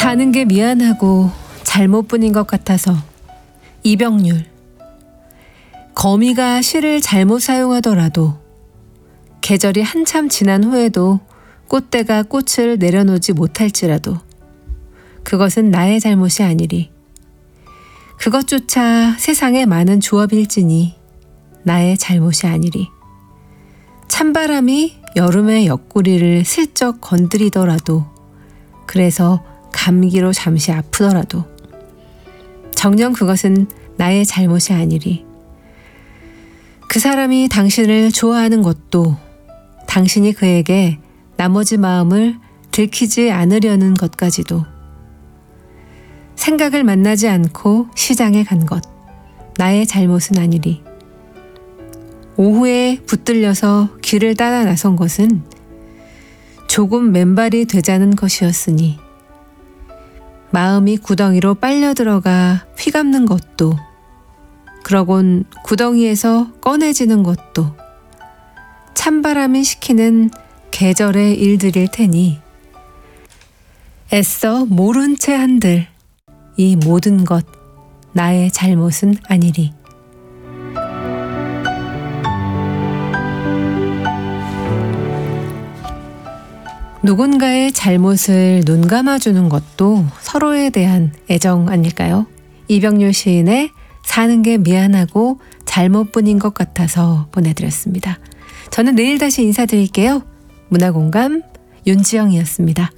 사는 게 미안하고 잘못뿐인 것 같아서. 이병률. 거미가 실을 잘못 사용하더라도 계절이 한참 지난 후에도 꽃대가 꽃을 내려놓지 못할지라도 그것은 나의 잘못이 아니리. 그것조차 세상에 많은 조합일지니 나의 잘못이 아니리. 찬바람이 여름의 옆구리를 슬쩍 건드리더라도, 그래서 감기로 잠시 아프더라도 정녕 그것은 나의 잘못이 아니리. 그 사람이 당신을 좋아하는 것도, 당신이 그에게 나머지 마음을 들키지 않으려는 것까지도, 생각을 만나지 않고 시장에 간 것, 나의 잘못은 아니리. 오후에 붙들려서 길을 따라 나선 것은 조금 맨발이 되자는 것이었으니, 마음이 구덩이로 빨려 들어가 휘감는 것도, 그러곤 구덩이에서 꺼내지는 것도 찬바람이 시키는 계절의 일들일 테니, 애써 모른 채 한들 이 모든 것 나의 잘못은 아니리. 누군가의 잘못을 눈 감아주는 것도 서로에 대한 애정 아닐까요? 이병률 시인의 사는 게 미안하고 잘못뿐인 것 같아서 보내드렸습니다. 저는 내일 다시 인사드릴게요. 문화공감 윤지영이었습니다.